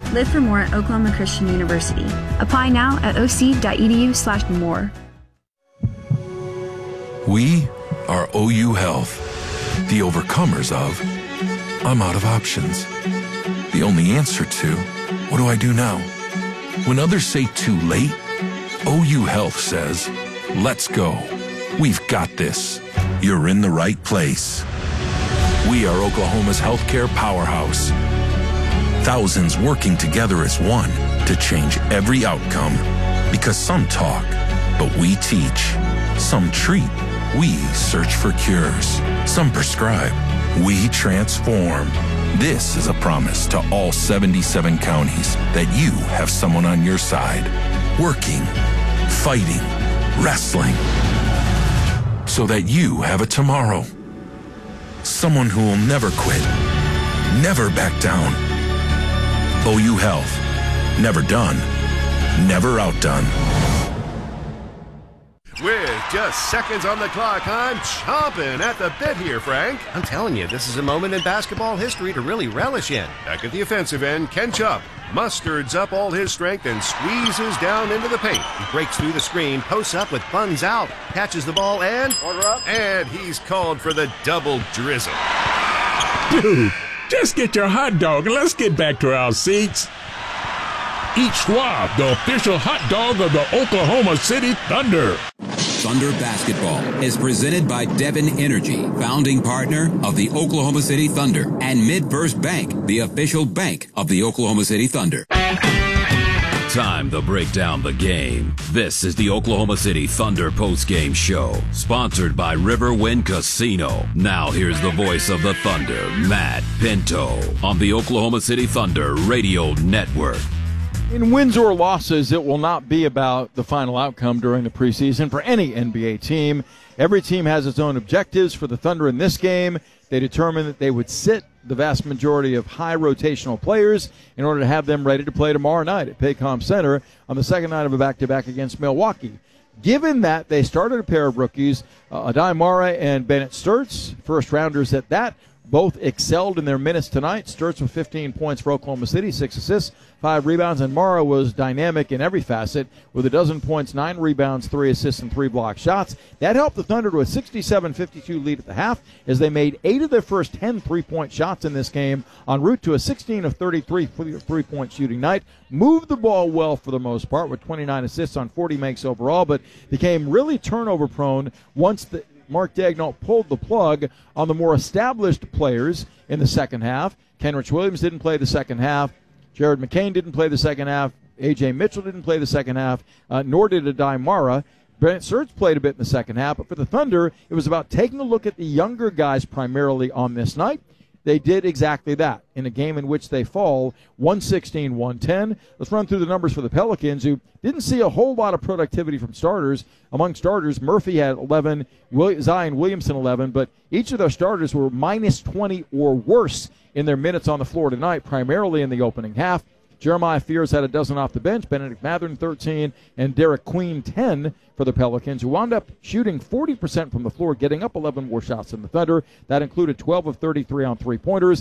Live for more at Oklahoma Christian University. Apply now at oc.edu/more. We are OU Health, the overcomers of I'm out of options. The only answer to what do I do now? When others say too late, OU Health says, let's go. We've got this. You're in the right place. We are Oklahoma's healthcare powerhouse. Thousands working together as one to change every outcome. Because some talk, but we teach. Some treat, we search for cures. Some prescribe, we transform. This is a promise to all 77 counties that you have someone on your side, working, fighting, wrestling, so that you have a tomorrow. Someone who will never quit, never back down. OU Health, never done, never outdone. With just seconds on the clock, I'm chomping at the bit here, Frank. I'm telling you, this is a moment in basketball history to really relish in. Back at the offensive end, Ken Chubb mustereds up all his strength and squeezes down into the paint. He breaks through the screen, posts up with buns out, catches the ball, and order up. And he's called for the double drizzle. Dude, just get your hot dog and let's get back to our seats. Eat Schwab, the official hot dog of the Oklahoma City Thunder. Thunder Basketball is presented by Devon Energy, founding partner of the Oklahoma City Thunder, and MidFirst Bank, the official bank of the Oklahoma City Thunder. Time to break down the game. This is the Oklahoma City Thunder postgame show, sponsored by Riverwind Casino. Now here's the voice of the Thunder, Matt Pinto, on the Oklahoma City Thunder Radio Network. In wins or losses, it will not be about the final outcome during the preseason for any NBA team. Every team has its own objectives. For the Thunder in this game, they determined that they would sit the vast majority of high rotational players in order to have them ready to play tomorrow night at Paycom Center on the second night of a back-to-back against Milwaukee. Given that they started a pair of rookies, Adai Mara and Bennett Sturtz, first-rounders at that, both excelled in their minutes tonight. Sturtz with 15 points for Oklahoma City, 6 assists, 5 rebounds, and Mara was dynamic in every facet with a dozen points, 9 rebounds, 3 assists, and 3 block shots. That helped the Thunder to a 67-52 lead at the half as they made 8 of their first 10 three-point shots in this game, en route to a 16 of 33 three-point shooting night. Moved the ball well for the most part with 29 assists on 40 makes overall, but became really turnover-prone once Mark Daigneault pulled the plug on the more established players in the second half. Kenrich Williams didn't play the second half. Jared McCain didn't play the second half. A.J. Mitchell didn't play the second half, nor did Adai Mara. Bennett Sturtz played a bit in the second half, but for the Thunder, it was about taking a look at the younger guys primarily on this night. They did exactly that in a game in which they fall 116-110. Let's run through the numbers for the Pelicans, who didn't see a whole lot of productivity from starters. Among starters, Murphy had 11, Zion Williamson 11, but each of their starters were minus 20 or worse in their minutes on the floor tonight, primarily in the opening half. Jeremiah Fears had a dozen off the bench, Benedict Mathurin 13, and Derek Queen 10 for the Pelicans, who wound up shooting 40% from the floor, getting up 11 more shots than the Thunder. That included 12 of 33 on three-pointers.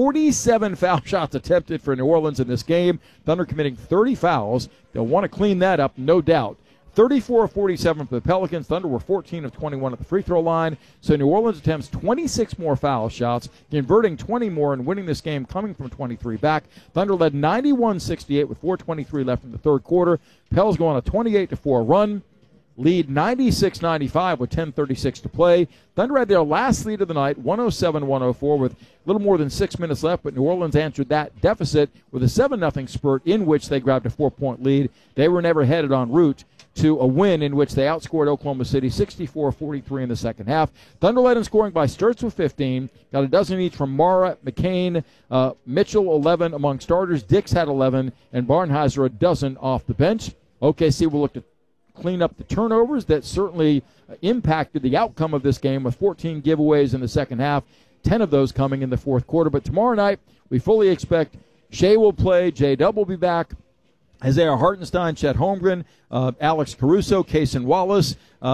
47 foul shots attempted for New Orleans in this game. Thunder committing 30 fouls. They'll want to clean that up, no doubt. 34 of 47 for the Pelicans. Thunder were 14 of 21 at the free throw line. So New Orleans attempts 26 more foul shots, converting 20 more and winning this game coming from 23 back. Thunder led 91-68 with 4:23 left in the third quarter. Pels go on a 28-4 run. Lead 96-95 with 10:36 to play. Thunder had their last lead of the night, 107-104, with a little more than 6 minutes left, but New Orleans answered that deficit with a 7-0 spurt in which they grabbed a 4-point lead. They were never headed en route to a win in which they outscored Oklahoma City 64-43 in the second half. Thunder led in scoring by Sturtz with 15, got a dozen each from Mara, McCain, Mitchell 11 among starters, Dix had 11, and Barnheiser a dozen off the bench. OKC will look to clean up the turnovers that certainly impacted the outcome of this game with 14 giveaways in the second half, 10 of those coming in the fourth quarter. But tomorrow night, we fully expect Shea will play, J-Dub will be back, Isaiah Hartenstein, Chet Holmgren, Alex Caruso, Cason Wallace,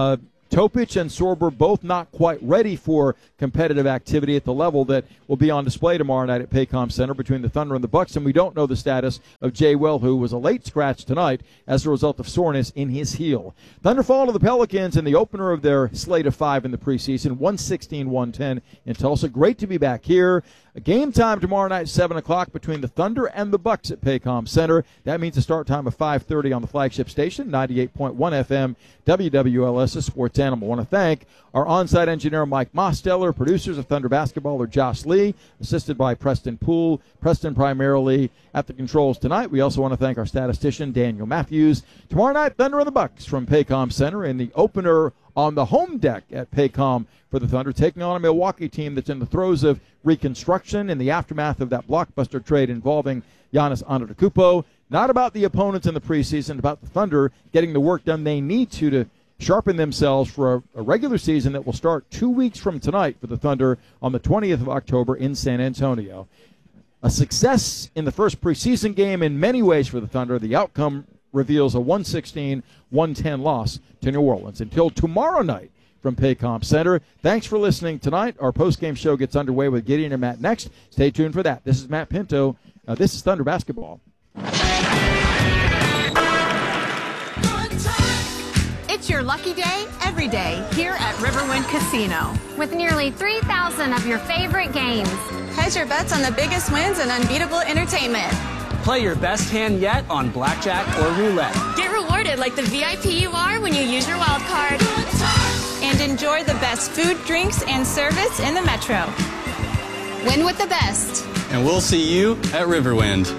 Topic and Sorber both not quite ready for competitive activity at the level that will be on display tomorrow night at Paycom Center between the Thunder and the Bucks, and we don't know the status of Jay Will, who was a late scratch tonight as a result of soreness in his heel. Thunder fall to the Pelicans in the opener of their slate of 5 in the preseason, 116-110 in Tulsa. Great to be back here. A game time tomorrow night, 7 o'clock, between the Thunder and the Bucks at Paycom Center. That means a start time of 5:30 on the flagship station, 98.1 FM, WWLS, a sports animal. I want to thank our on-site engineer, Mike Mosteller. Producers of Thunder Basketball are Josh Lee, assisted by Preston Poole. Preston primarily at the controls tonight. We also want to thank our statistician, Daniel Matthews. Tomorrow night, Thunder and the Bucks from Paycom Center in the opener on the home deck at Paycom for the Thunder, taking on a Milwaukee team that's in the throes of reconstruction in the aftermath of that blockbuster trade involving Giannis Antetokounmpo. Not about the opponents in the preseason, about the Thunder getting the work done they need to sharpen themselves for a regular season that will start 2 weeks from tonight for the Thunder on the 20th of October in San Antonio. A success in the first preseason game in many ways for the Thunder. The outcome reveals a 116-110 loss to New Orleans. Until tomorrow night from Paycom Center, thanks for listening tonight. Our postgame show gets underway with Gideon and Matt next. Stay tuned for that. This is Matt Pinto. This is Thunder Basketball. It's your lucky day every day here at Riverwind Casino. With nearly 3,000 of your favorite games. Hedge your bets on the biggest wins and unbeatable entertainment. Play your best hand yet on blackjack or roulette. Get rewarded like the VIP you are when you use your wild card. And enjoy the best food, drinks, and service in the Metro. Win with the best. And we'll see you at Riverwind.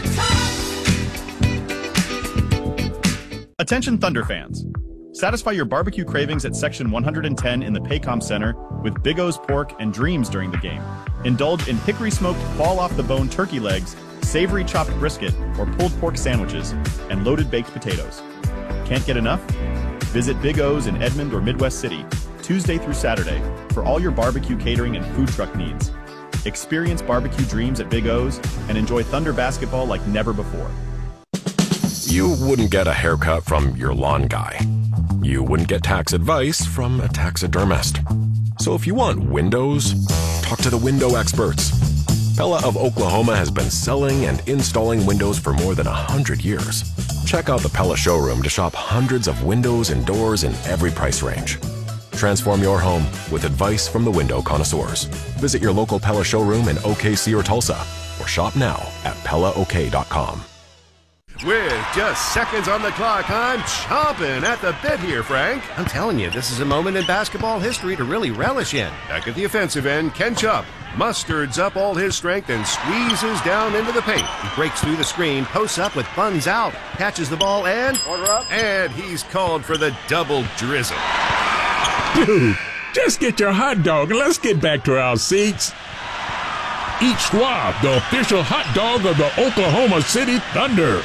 Attention Thunder fans. Satisfy your barbecue cravings at Section 110 in the Paycom Center with Big O's Pork and Dreams during the game. Indulge in hickory-smoked fall-off-the-bone turkey legs, savory chopped brisket or pulled pork sandwiches, and loaded baked potatoes. Can't get enough? Visit Big O's in Edmond or Midwest City, Tuesday through Saturday, for all your barbecue catering and food truck needs. Experience barbecue dreams at Big O's and enjoy Thunder basketball like never before. You wouldn't get a haircut from your lawn guy. You wouldn't get tax advice from a taxidermist. So if you want windows, talk to the window experts. Pella of Oklahoma has been selling and installing windows for more than 100 years. Check out the Pella showroom to shop hundreds of windows and doors in every price range. Transform your home with advice from the window connoisseurs. Visit your local Pella showroom in OKC or Tulsa, or shop now at PellaOK.com. With just seconds on the clock, I'm chomping at the bit here, Frank. I'm telling you, this is a moment in basketball history to really relish in. Back at the offensive end, Ken Chupp mustereds up all his strength and squeezes down into the paint. He breaks through the screen, posts up with buns out, catches the ball, and he's called for the double drizzle. Dude, just get your hot dog and let's get back to our seats. Eat Schwab, the official hot dog of the Oklahoma City Thunder.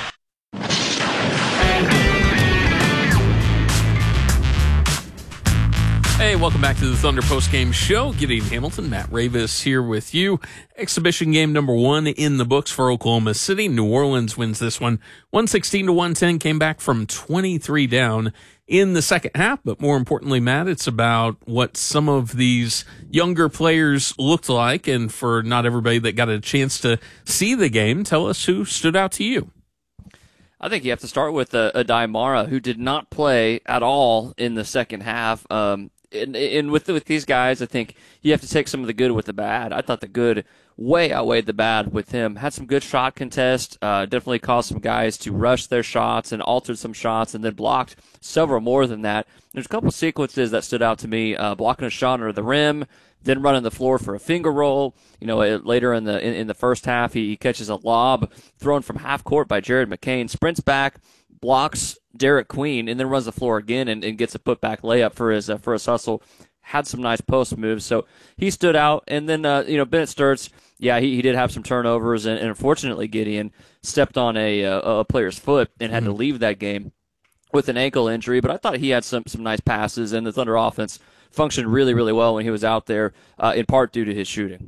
Hey, welcome back to the Thunder Postgame Show. Gideon Hamilton, Matt Ravis here with you. Exhibition game number 1 in the books for Oklahoma City. New Orleans wins this one 116-110, came back from 23 down in the second half. But more importantly, Matt, it's about what some of these younger players looked like. And for not everybody that got a chance to see the game, tell us who stood out to you. I think you have to start with Adai Mara, who did not play at all in the second half. And with these guys, I think you have to take some of the good with the bad. I thought the good way outweighed the bad with him. Had some good shot contest, definitely caused some guys to rush their shots and altered some shots and then blocked several more than that. There's a couple sequences that stood out to me, blocking a shot under the rim, then running the floor for a finger roll. You know, later in the first half, he catches a lob thrown from half court by Jared McCain, sprints back, blocks Derek Queen, and then runs the floor again and gets a putback layup for his hustle. Had some nice post moves, so he stood out. And then Bennett Sturts, yeah, he did have some turnovers, and unfortunately Gideon stepped on a player's foot and had to leave that game with an ankle injury. But I thought he had some nice passes, and the Thunder offense functioned really, really well when he was out there, in part due to his shooting.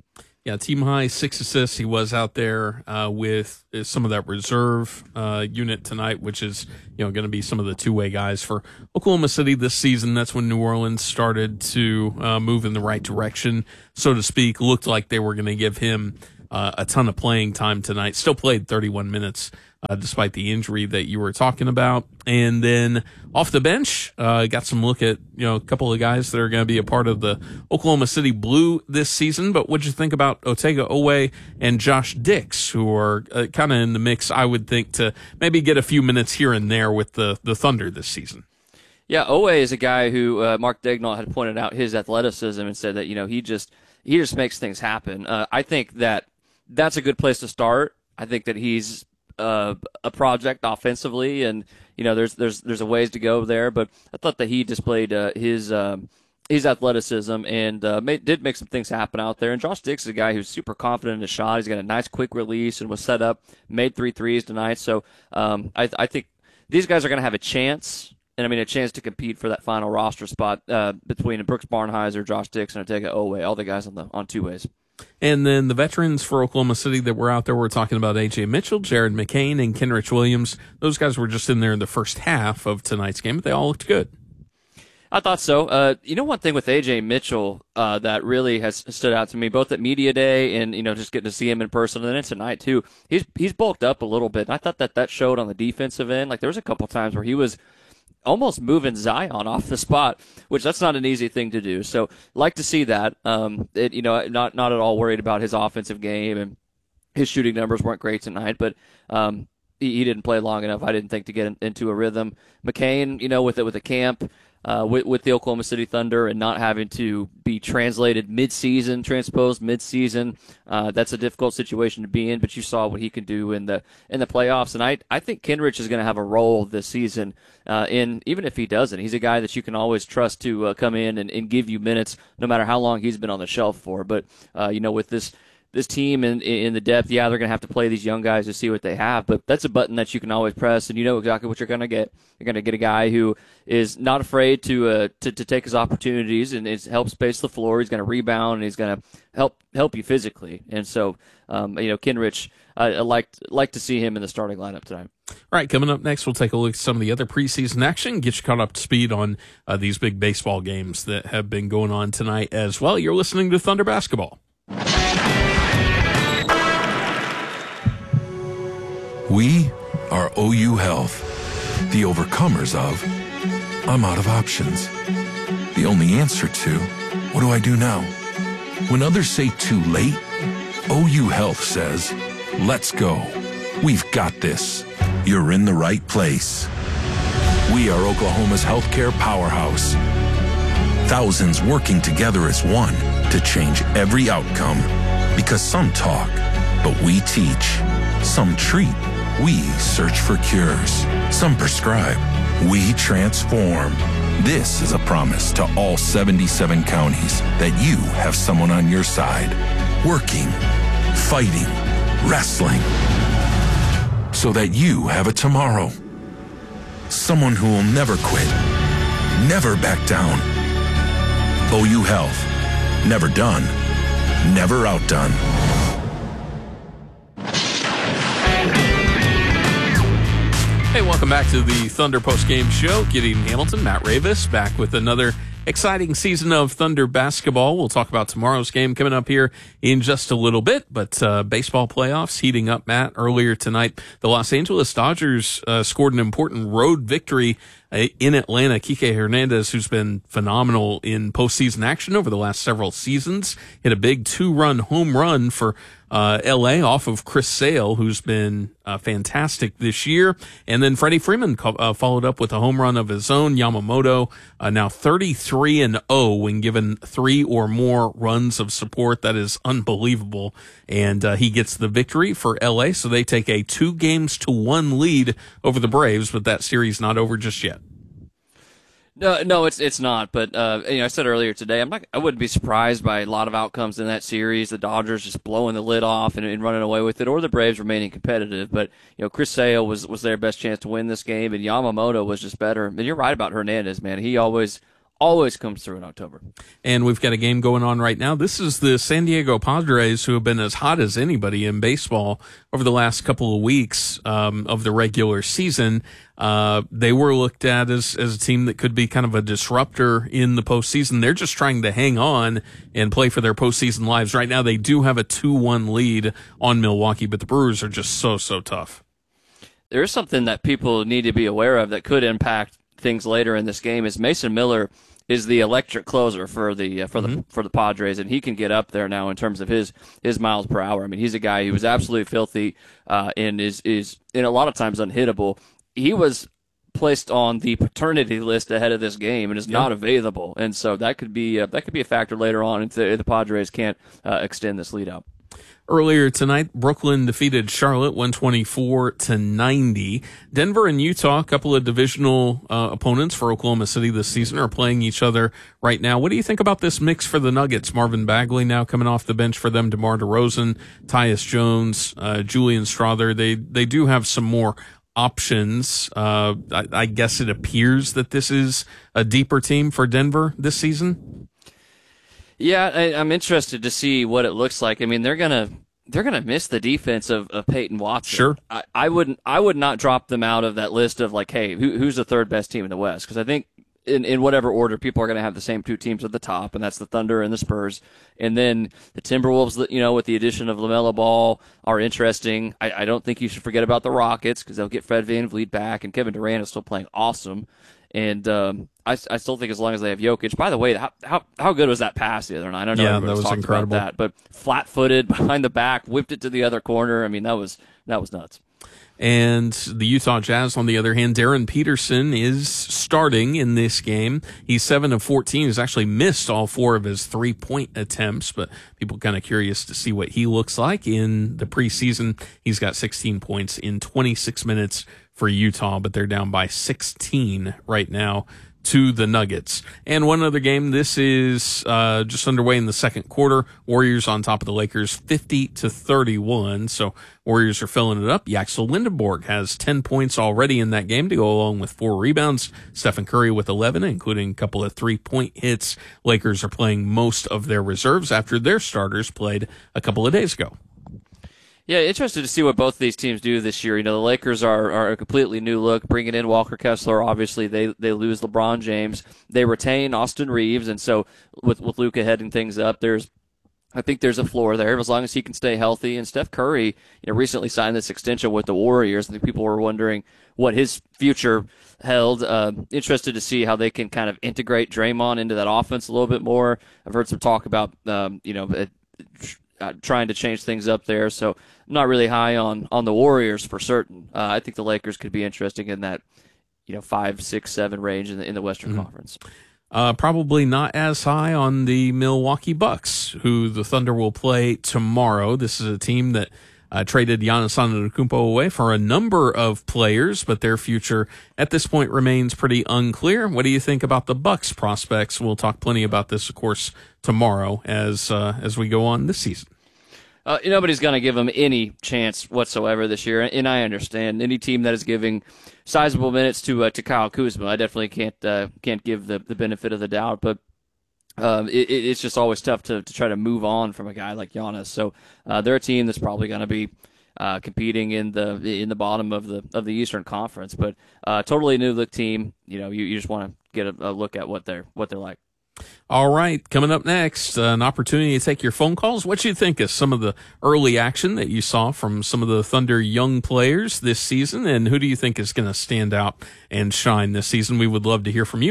Yeah, team high 6 assists. He was out there with some of that reserve unit tonight, which is going to be some of the two-way guys for Oklahoma City this season. That's when New Orleans started to move in the right direction, so to speak. Looked like they were going to give him a ton of playing time tonight. Still played 31 minutes despite the injury that you were talking about. And then off the bench, got some look at a couple of guys that are going to be a part of the Oklahoma City Blue this season. But what'd you think about Otega Oweh and Josh Dix, who are kind of in the mix, I would think, to maybe get a few minutes here and there with the Thunder this season? Yeah, Oweh is a guy who Mark Daigneault had pointed out his athleticism and said that he just makes things happen. I think that's a good place to start. I think that he's a project offensively, and there's a ways to go there. But I thought that he displayed his athleticism and did make some things happen out there. And Josh Dix is a guy who's super confident in his shot. He's got a nice quick release and was set up, made 3 threes tonight. So I think these guys are going to have a chance. And a chance to compete for that final roster spot between Brooks Barnhizer, Josh Dix, and Otega Oweh, all the guys on two ways. And then the veterans for Oklahoma City that were out there, we're talking about A.J. Mitchell, Jared McCain, and Kenrich Williams. Those guys were just in there in the first half of tonight's game, but they all looked good. I thought so. One thing with A.J. Mitchell that really has stood out to me, both at Media Day and, just getting to see him in person, and then tonight, too, he's bulked up a little bit. And I thought that showed on the defensive end. Like, there was a couple times where he was almost moving Zion off the spot, which that's not an easy thing to do. So like to see that. Not at all worried about his offensive game, and his shooting numbers weren't great tonight, but he didn't play long enough, I didn't think, to get into a rhythm. McCain, with the camp, with the Oklahoma City Thunder and not having to be transposed mid-season. That's a difficult situation to be in, but you saw what he can do in the playoffs. And I think Kenrich is going to have a role this season. Even if he doesn't, he's a guy that you can always trust to come in and give you minutes, no matter how long he's been on the shelf for. But with this team in the depth, they're going to have to play these young guys to see what they have. But that's a button that you can always press, and you know exactly what you're going to get. You're going to get a guy who is not afraid to take his opportunities and help space the floor. He's going to rebound, and he's going to help you physically. And so, Kenrich, I like to see him in the starting lineup tonight. All right, coming up next, we'll take a look at some of the other preseason action, get you caught up to speed on these big baseball games that have been going on tonight as well. You're listening to Thunder Basketball. We are OU Health, the overcomers of I'm out of options. The only answer to what do I do now? When others say too late, OU Health says, let's go. We've got this. You're in the right place. We are Oklahoma's healthcare powerhouse. Thousands working together as one to change every outcome. Because some talk, but we teach. Some treat, we search for cures. Some prescribe, we transform. This is a promise to all 77 counties that you have someone on your side, working, fighting, wrestling, so that you have a tomorrow. Someone who will never quit, never back down. OU Health, never done, never outdone. Hey, welcome back to the Thunder Post-Game Show. Gideon Hamilton, Matt Ravis, back with another exciting season of Thunder basketball. We'll talk about tomorrow's game coming up here in just a little bit, but baseball playoffs heating up, Matt. Earlier tonight, the Los Angeles Dodgers scored an important road victory in Atlanta. Kike Hernandez, who's been phenomenal in postseason action over the last several seasons, hit a big 2-run home run for L.A. off of Chris Sale, who's been fantastic this year. And then Freddie Freeman followed up with a home run of his own. Yamamoto now 33-0 when given 3 or more runs of support. That is unbelievable. And he gets the victory for L.A., so they take a 2-1 lead over the Braves, but that series not over just yet. No, it's not. But I said earlier today, I wouldn't be surprised by a lot of outcomes in that series. The Dodgers just blowing the lid off and running away with it, or the Braves remaining competitive. But Chris Sale was their best chance to win this game, and Yamamoto was just better. And you're right about Hernandez, man. He always always comes through in October. And we've got a game going on right now. This is the San Diego Padres, who have been as hot as anybody in baseball over the last couple of weeks of the regular season. They were looked at as a team that could be kind of a disruptor in the postseason. They're just trying to hang on and play for their postseason lives. Right now, they do have a 2-1 lead on Milwaukee, but the Brewers are just so tough. There is something that people need to be aware of that could impact things later in this game. Is Mason Miller is the electric closer for the Padres, and he can get up there now in terms of his miles per hour. I mean, he's a guy who was absolutely filthy and is in a lot of times unhittable. He was placed on the paternity list ahead of this game and is not available, and so that could be a factor later on if the Padres can't extend this lead out. Earlier tonight, Brooklyn defeated Charlotte 124-90. Denver and Utah, a couple of divisional opponents for Oklahoma City this season, are playing each other right now. What do you think about this mix for the Nuggets? Marvin Bagley now coming off the bench for them, DeMar DeRozan, Tyus Jones, Julian Strawther. They do have some more options. I guess it appears that this is a deeper team for Denver this season. Yeah, I'm interested to see what it looks like. I mean, they're gonna miss the defense of Peyton Watson. Sure, I would not drop them out of that list of like, hey, who's the third best team in the West? Because I think in whatever order, people are going to have the same two teams at the top, and that's the Thunder and the Spurs. And then the Timberwolves, with the addition of LaMelo Ball, are interesting. I don't think you should forget about the Rockets because they'll get Fred VanVleet back, and Kevin Durant is still playing awesome. And I still think as long as they have Jokic. By the way, how good was that pass the other night? I don't know. Yeah, that was incredible. About that, but flat-footed behind the back, whipped it to the other corner. I mean, that was nuts. And the Utah Jazz, on the other hand, Darren Peterson is starting in this game. He's 7 of 14. He's actually missed all 4 of his 3-point attempts, but people kind of curious to see what he looks like in the preseason. He's got 16 points in 26 minutes for Utah, but they're down by 16 right now to the Nuggets. And one other game, this is just underway in the second quarter. Warriors on top of the Lakers 50-31. So Warriors are filling it up. Yaxel Lindenborg has 10 points already in that game to go along with 4 rebounds. Stephen Curry with 11, including a couple of 3-point hits. Lakers are playing most of their reserves after their starters played a couple of days ago. Yeah, interested to see what both of these teams do this year. The Lakers are a completely new look, bringing in Walker Kessler. Obviously, they lose LeBron James. They retain Austin Reeves, and so with Luka heading things up, I think there's a floor there as long as he can stay healthy. And Steph Curry, recently signed this extension with the Warriors. I think people were wondering what his future held. Interested to see how they can kind of integrate Draymond into that offense a little bit more. I've heard some talk about trying to change things up there. So I'm not really high on the Warriors for certain. I think the Lakers could be interesting in that 5, 6, 7 range in the Western Conference. Probably not as high on the Milwaukee Bucks, who the Thunder will play tomorrow. This is a team that traded Giannis Antetokounmpo away for a number of players, but their future at this point remains pretty unclear. What do you think about the Bucks prospects? We'll talk plenty about this, of course, tomorrow as we go on this season. Nobody's going to give them any chance whatsoever this year, and I understand any team that is giving sizable minutes to Kyle Kuzma. I definitely can't give the benefit of the doubt, but it's just always tough to try to move on from a guy like Giannis. So they're a team that's probably going to be competing in the bottom of the Eastern Conference, but totally new look team. You just want to get a look at what they're like. All right, coming up next, an opportunity to take your phone calls. What do you think of some of the early action that you saw from some of the Thunder young players this season, and who do you think is going to stand out and shine this season? We would love to hear from you.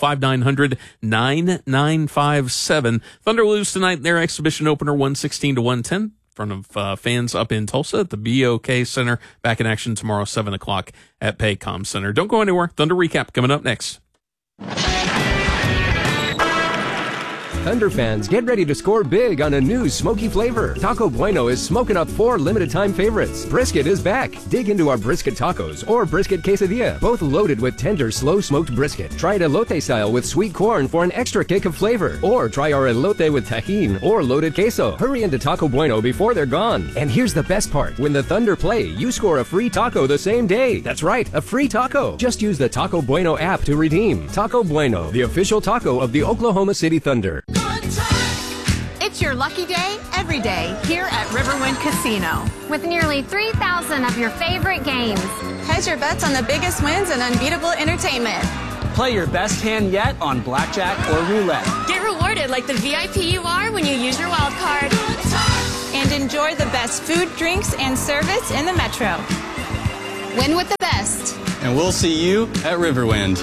405-900-9957. Thunder lose tonight in their exhibition opener 116-110 in front of fans up in Tulsa at the BOK Center. Back in action tomorrow, 7 o'clock at Paycom Center. Don't go anywhere. Thunder Recap coming up next. Thunder fans, get ready to score big on a new smoky flavor. Taco Bueno is smoking up 4 limited-time favorites. Brisket is back. Dig into our brisket tacos or brisket quesadilla, both loaded with tender, slow-smoked brisket. Try elote style with sweet corn for an extra kick of flavor. Or try our elote with tajin or loaded queso. Hurry into Taco Bueno before they're gone. And here's the best part. When the Thunder play, you score a free taco the same day. That's right, a free taco. Just use the Taco Bueno app to redeem. Taco Bueno, the official taco of the Oklahoma City Thunder. It's your lucky day every day here at Riverwind Casino. With nearly 3,000 of your favorite games. Hedge your bets on the biggest wins and unbeatable entertainment. Play your best hand yet on blackjack or roulette. Get rewarded like the VIP you are when you use your wild card. And enjoy the best food, drinks, and service in the metro. Win with the best. And we'll see you at Riverwind.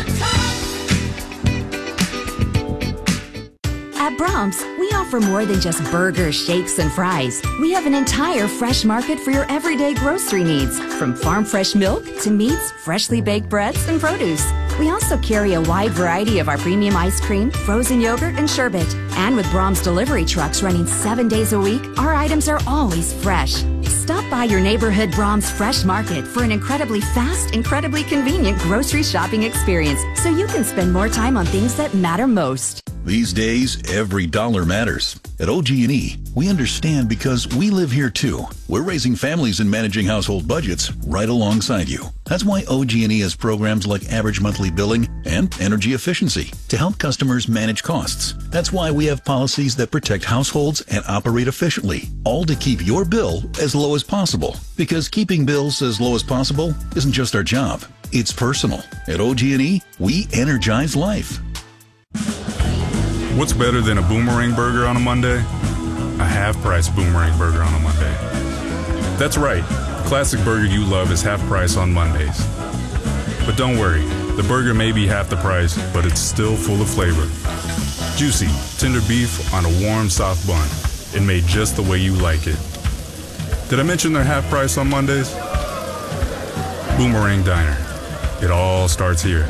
At Brahms, we offer more than just burgers, shakes, and fries. We have an entire fresh market for your everyday grocery needs, from farm fresh milk to meats, freshly baked breads, and produce. We also carry a wide variety of our premium ice cream, frozen yogurt, and sherbet. And with Brahms delivery trucks running 7 days a week, our items are always fresh. Stop by your neighborhood Brahms Fresh Market for an incredibly fast, incredibly convenient grocery shopping experience so you can spend more time on things that matter most. These days, every dollar matters. At OG&E, we understand because we live here too. We're raising families and managing household budgets right alongside you. That's why OG&E has programs like average monthly billing and energy efficiency to help customers manage costs. That's why we have policies that protect households and operate efficiently, all to keep your bill as low as possible. Because keeping bills as low as possible isn't just our job, it's personal. At OG&E, we energize life. What's better than a Boomerang Burger on a Monday? A half-price Boomerang Burger on a Monday. That's right, the classic burger you love is half price on Mondays. But don't worry, the burger may be half the price, but it's still full of flavor. Juicy, tender beef on a warm, soft bun, and made just the way you like it. Did I mention they're half price on Mondays? Boomerang Diner. It all starts here.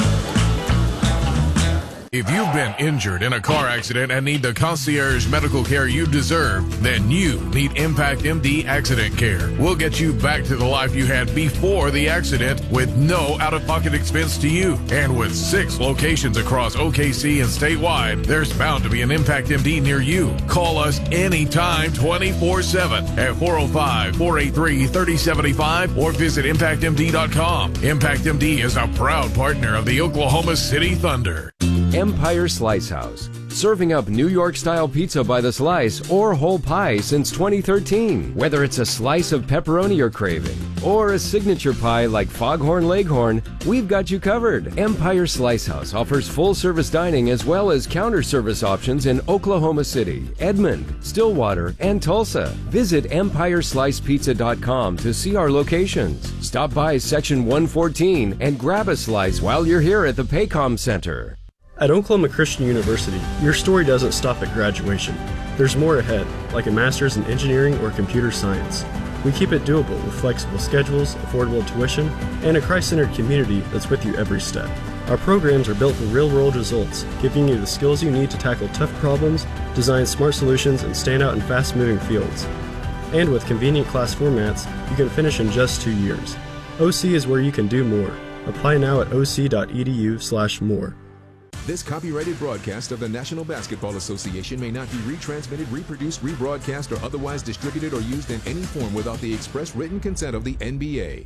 If you've been injured in a car accident and need the concierge medical care you deserve, then you need Impact MD Accident Care. We'll get you back to the life you had before the accident with no out-of-pocket expense to you. And with 6 locations across OKC and statewide, there's bound to be an Impact MD near you. Call us anytime 24/7 at 405-483-3075 or visit ImpactMD.com. Impact MD is a proud partner of the Oklahoma City Thunder. Empire Slice House, serving up New York-style pizza by the slice or whole pie since 2013. Whether it's a slice of pepperoni you're craving or a signature pie like Foghorn Leghorn, we've got you covered. Empire Slice House offers full-service dining as well as counter-service options in Oklahoma City, Edmond, Stillwater, and Tulsa. Visit EmpireSlicePizza.com to see our locations. Stop by Section 114 and grab a slice while you're here at the Paycom Center. At Oklahoma Christian University, your story doesn't stop at graduation. There's more ahead, like a master's in engineering or computer science. We keep it doable with flexible schedules, affordable tuition, and a Christ-centered community that's with you every step. Our programs are built for real-world results, giving you the skills you need to tackle tough problems, design smart solutions, and stand out in fast-moving fields. And with convenient class formats, you can finish in just 2 years. OC is where you can do more. Apply now at oc.edu/more. This copyrighted broadcast of the National Basketball Association may not be retransmitted, reproduced, rebroadcast, or otherwise distributed or used in any form without the express written consent of the NBA.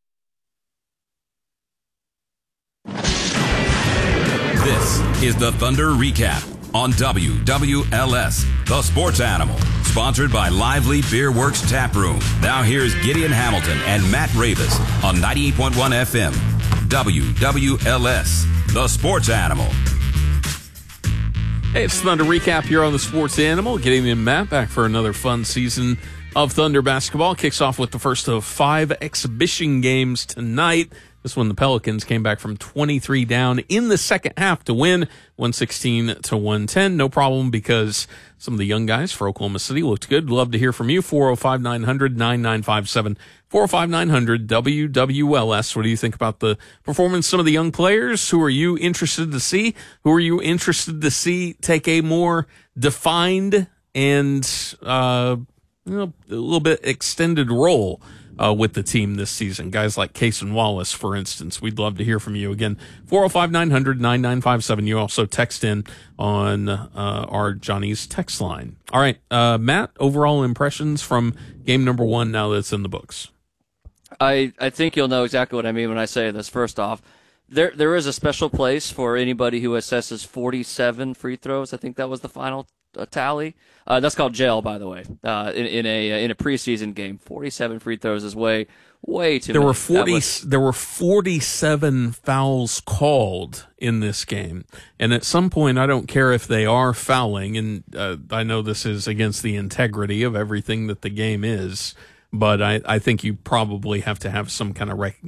This is the Thunder Recap on WWLS, the Sports Animal, sponsored by Lively Beer Works Tap Room. Now here's Gideon Hamilton and Matt Ravis on 98.1 FM, WWLS. The Sports Animal. Hey, it's Thunder Recap here on the Sports Animal. Getting in Matt back for another fun season of Thunder basketball. Kicks off with the first of 5 exhibition games tonight. This one, the Pelicans came back from 23 down in the second half to win 116-110. No problem, because some of the young guys for Oklahoma City looked good. Love to hear from you. 405-900-9957. 405-900-WWLS. What do you think about the performance of some of the young players? Who are you interested to see? Who are you interested to see take a more defined and a little bit extended role with the team this season? Guys like Cason Wallace, for instance. We'd love to hear from you. Again, 405-900-9957. You also text in on our Johnny's text line. All right, Matt, overall impressions from game number 1 now that it's in the books. I think you'll know exactly what I mean when I say this. First off, there is a special place for anybody who assesses 47 free throws. I think that was the final tally. That's called jail, by the way. In a preseason game, 47 free throws is way too many. There were 47 fouls called in this game, and at some point, I don't care if they are fouling, and I know this is against the integrity of everything that the game is, but I think you probably have to have some kind of recognition